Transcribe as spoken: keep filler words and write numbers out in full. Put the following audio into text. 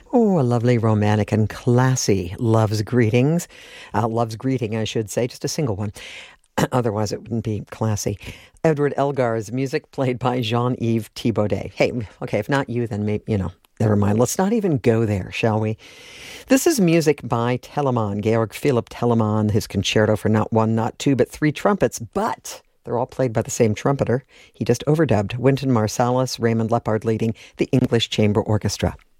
Oh, a lovely, romantic, and classy Love's Greetings. Uh, Love's Greeting, I should say, just a single one. Otherwise, it wouldn't be classy. Edward Elgar's music played by Jean-Yves Thibaudet. Hey, okay, if not you, then maybe, you know, never mind. Let's not even go there, shall we? This is music by Telemann, Georg Philipp Telemann, his concerto for not one, not two, but three trumpets. But they're all played by the same trumpeter. He just overdubbed Wynton Marsalis, Raymond Lepard leading the English Chamber Orchestra.